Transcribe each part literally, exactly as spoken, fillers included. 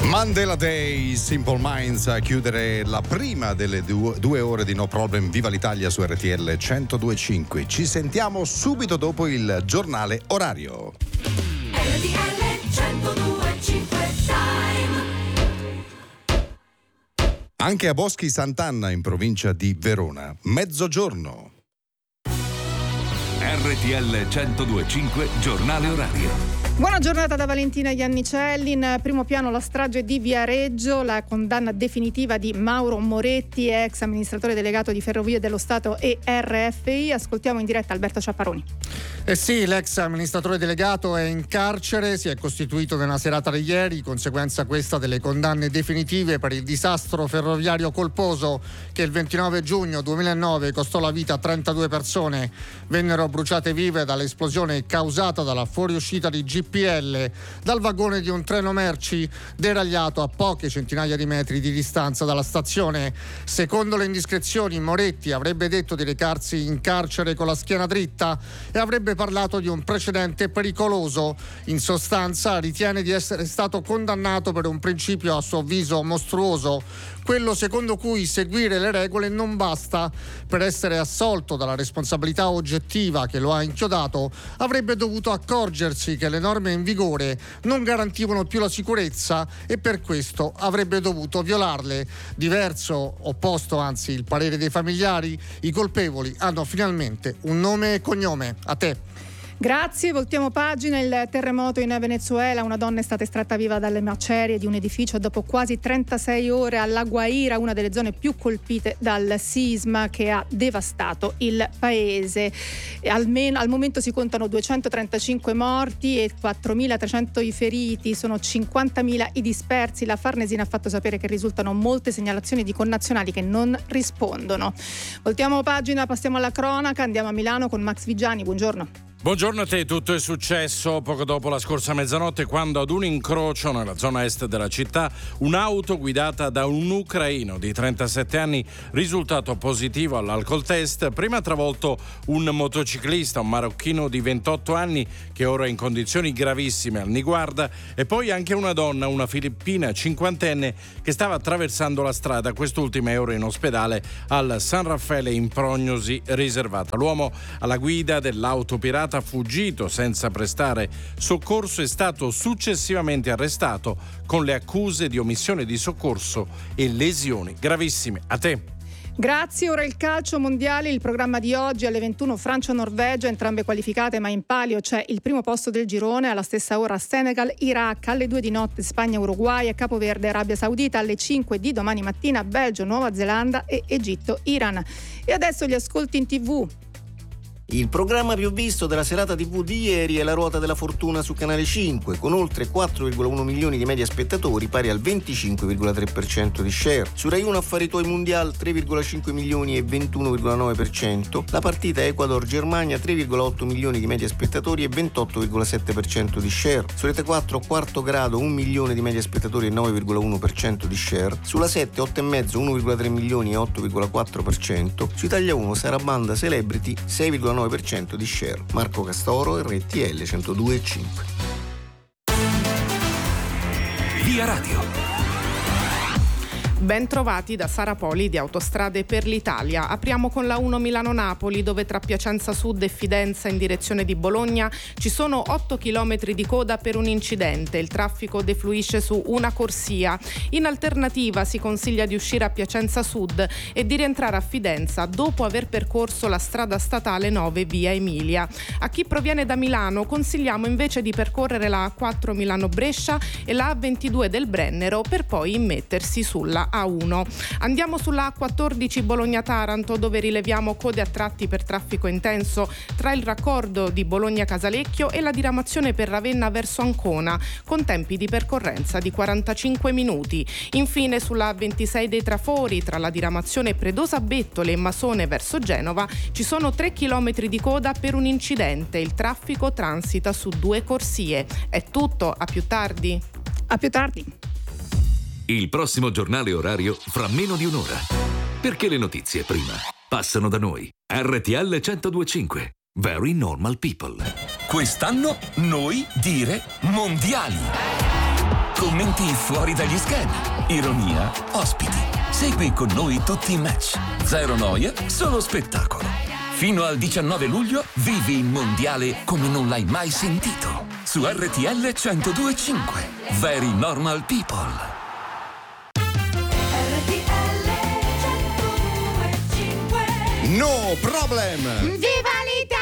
Mandela Day, Simple Minds a chiudere la prima delle due, due ore di No Problem. Viva l'Italia su R T L centodue e cinque. Ci sentiamo subito dopo il giornale orario. R T L centodue e cinque Time. Anche a Boschi Sant'Anna in provincia di Verona. Mezzogiorno. R T L centodue e cinque, giornale orario. Buona giornata da Valentina Iannicelli. In primo piano la strage di Viareggio, la condanna definitiva di Mauro Moretti, ex amministratore delegato di Ferrovie dello Stato e R F I. Ascoltiamo in diretta Alberto Ciapparoni. Eh sì, l'ex amministratore delegato è in carcere, si è costituito nella serata di ieri, conseguenza questa delle condanne definitive per il disastro ferroviario colposo che il ventinove giugno duemilanove costò la vita a trentadue persone. Vennero bruciate vive dall'esplosione causata dalla fuoriuscita di G P L dal vagone di un treno merci deragliato a poche centinaia di metri di distanza dalla stazione. Secondo le indiscrezioni, Moretti avrebbe detto di recarsi in carcere con la schiena dritta e avrebbe parlato di un precedente pericoloso. In sostanza ritiene di essere stato condannato per un principio a suo avviso mostruoso, quello secondo cui seguire le regole non basta. Per essere assolto dalla responsabilità oggettiva che lo ha inchiodato, avrebbe dovuto accorgersi che le norme in vigore non garantivano più la sicurezza e per questo avrebbe dovuto violarle. Diverso, opposto anzi, il parere dei familiari, i colpevoli hanno finalmente un nome e cognome. A te. Grazie, voltiamo pagina. Il terremoto in Venezuela, una donna è stata estratta viva dalle macerie di un edificio dopo quasi trentasei ore alla Guaira, una delle zone più colpite dal sisma che ha devastato il paese. E almeno al momento si contano duecentotrentacinque morti e quattromilatrecento i feriti, sono cinquantamila i dispersi. La Farnesina ha fatto sapere che risultano molte segnalazioni di connazionali che non rispondono. Voltiamo pagina, passiamo alla cronaca, andiamo a Milano con Max Vigiani, buongiorno. Buongiorno a te, tutto è successo poco dopo la scorsa mezzanotte quando ad un incrocio nella zona est della città un'auto guidata da un ucraino di trentasette anni risultato positivo all'alcol test prima ha travolto un motociclista, un marocchino di ventotto anni che ora è in condizioni gravissime al Niguarda e poi anche una donna, una filippina cinquantenne che stava attraversando la strada, quest'ultima è ora in ospedale al San Raffaele in prognosi riservata. L'uomo alla guida dell'auto pirata fuggito senza prestare soccorso è stato successivamente arrestato con le accuse di omissione di soccorso e lesioni gravissime. A te. Grazie, ora il calcio mondiale, il programma di oggi alle ventuno Francia-Norvegia, entrambe qualificate ma in palio c'è il primo posto del girone, alla stessa ora Senegal-Iraq, alle due di notte Spagna-Uruguay e Capoverde-Arabia Saudita, alle cinque di domani mattina Belgio-Nuova Zelanda e Egitto-Iran. E adesso gli ascolti in tv. Il programma più visto della serata tivù di ieri è La Ruota della Fortuna su Canale cinque, con oltre quattro virgola uno milioni di media spettatori, pari al venticinque virgola tre per cento di share. Su Rai uno Affari Tuoi Mondial tre virgola cinque milioni e ventuno virgola nove per cento. La partita Ecuador-Germania tre virgola otto milioni di media spettatori e ventotto virgola sette per cento di share. Su Rete quattro Quarto Grado un milione di media spettatori e nove virgola uno per cento di share. Sulla sette otto e mezzo uno virgola tre milioni e otto virgola quattro per cento. Su Italia uno Sarabanda Celebrity sei virgola nove per cento di share. Marco Castoro, R T L centodue e cinque. Via Radio. Ben trovati da Sara Poli di Autostrade per l'Italia. Apriamo con la uno Milano-Napoli, dove tra Piacenza Sud e Fidenza in direzione di Bologna ci sono otto chilometri di coda per un incidente. Il traffico defluisce su una corsia. In alternativa si consiglia di uscire a Piacenza Sud e di rientrare a Fidenza dopo aver percorso la strada statale nove via Emilia. A chi proviene da Milano consigliamo invece di percorrere la A quattro Milano-Brescia e la A ventidue del Brennero per poi immettersi sulla A uno. Andiamo sulla A quattordici Bologna-Taranto, dove rileviamo code a tratti per traffico intenso tra il raccordo di Bologna-Casalecchio e la diramazione per Ravenna verso Ancona, con tempi di percorrenza di quarantacinque minuti. Infine sulla A ventisei dei Trafori, tra la diramazione Predosa-Bettole e Masone verso Genova, ci sono tre chilometri di coda per un incidente. Il traffico transita su due corsie. È tutto, a più tardi. A più tardi. Il prossimo giornale orario fra meno di un'ora. Perché le notizie prima passano da noi. R T L centodue e cinque. Very Normal People. Quest'anno noi dire mondiali. commenti fuori dagli schemi, ironia, ospiti. Segui con noi tutti i match. Zero noia, solo spettacolo. Fino al diciannove luglio vivi il mondiale come non l'hai mai sentito. Su R T L centodue e cinque. Very Normal People. No problem! Viva l'Italia!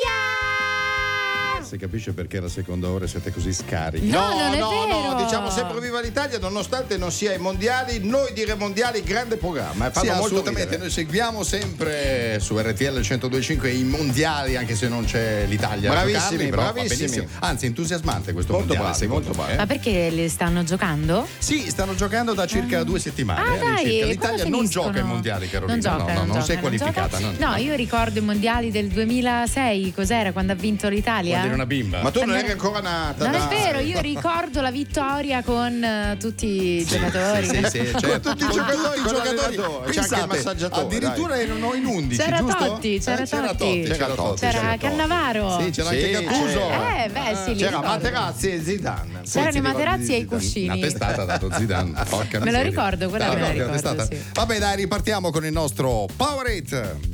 Si capisce perché la seconda ora siete così scarichi. No, non è no, vero. no, diciamo sempre viva l'Italia, nonostante non sia ai mondiali, noi dire mondiali, grande programma. Sì, Fanno molto assolutamente, ridere. noi seguiamo sempre su R T L centodue e cinque i mondiali, anche se non c'è l'Italia. a Bravissimi, giocarli, però va bravissimi. benissimo. Anzi, entusiasmante questo Molto mondiale, bravi, secondo molto me, bravi. eh. Ma perché le stanno giocando? Sì, stanno giocando da circa due settimane. Ah, eh, dai, all'incirca. e L'Italia come non finiscono? gioca ai mondiali, Carolina. Non gioca, no, no, non, non gioca, si è qualificata. Non no, gioca. No, io ricordo i mondiali del duemilasei, cos'era quando ha vinto l'Italia? Quando eri una bimba. Ma tu non Quando eri era- ancora nata. Non è dai. vero, io ricordo la vittoria con eh, tutti i Sì, giocatori. sì, sì, sì, certo. Con tutti i giocatori, Con giocatori. l'allenatore. C'è anche il Pensate, massaggiatore, addirittura erano in undici, C'era giusto? Totti, c'era Eh, c'era Totti. Totti, c'era C'era Totti, C'era Totti. Cannavaro. Sì, c'era Sì, anche Gattuso. Eh, beh, sì, li C'era ricordo. Materazzi e Zidane. C'erano i Materazzi e i cuscini. Una testata ha dato Zidane. Porca Me lo miseria. ricordo, quella No, me la no, una ricordo, testata. sì. Vabbè, dai, ripartiamo con il nostro Power Hit.